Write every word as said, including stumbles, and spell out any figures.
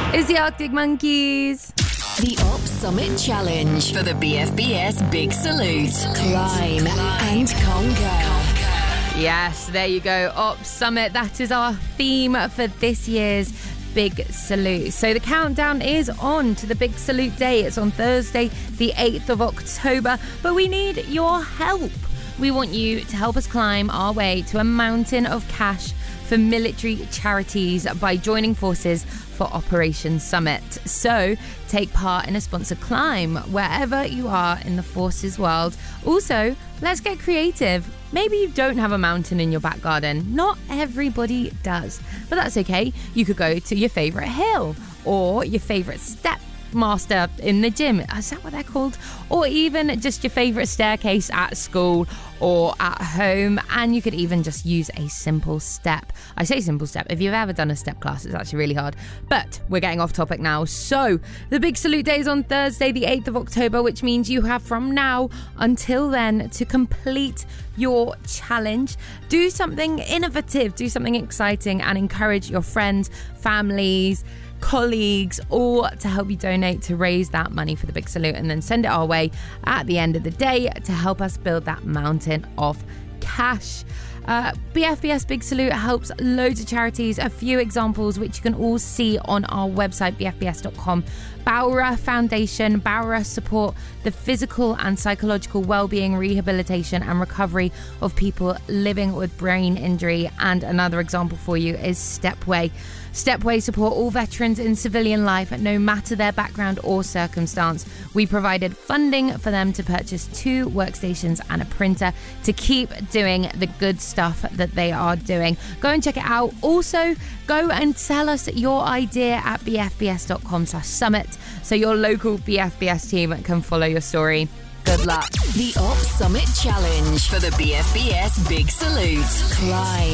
It's the Arctic Monkeys. The Op Summit Challenge for the B F B S Big Salute. Climb and conquer. Yes, there you go. Op Summit. That is our theme for this year's Big Salute. So the countdown is on to the Big Salute Day. It's on Thursday, the eighth of October. But we need your help. We want you to help us climb our way to a mountain of cash for military charities by joining forces for Operation Summit. So take part in a sponsored climb wherever you are in the forces world. Also, let's get creative. Maybe you don't have a mountain in your back garden. Not everybody does, but that's okay. You could go to your favourite hill or your favourite step master in the gym. Is that what they're called? Or even just your favourite staircase at school or at home. And you could even just use a simple step. I say simple step. If you've ever done a step class, it's actually really hard. But we're getting off topic now. So the Big Salute Day is on Thursday, the eighth of October, which means you have from now until then to complete your challenge. Do something innovative, do something exciting, and encourage your friends, families, colleagues, all to help you donate to raise that money for the Big Salute, and then send it our way at the end of the day to help us build that mountain of cash. Uh, B F B S Big Salute helps loads of charities. A few examples which you can all see on our website, b f b s dot com. Bowra Foundation. Bowra support the physical and psychological well-being, rehabilitation and recovery of people living with brain injury. And another example for you is Stepway. Stepway support all veterans in civilian life, no matter their background or circumstance. We provided funding for them to purchase two workstations and a printer to keep doing the good stuff that they are doing. Go and check it out. Also, go and tell us your idea at b f b s dot com slash summit so your local B F B S team can follow your story. Good luck. The Op Summit Challenge for the B F B S Big Salute. Climb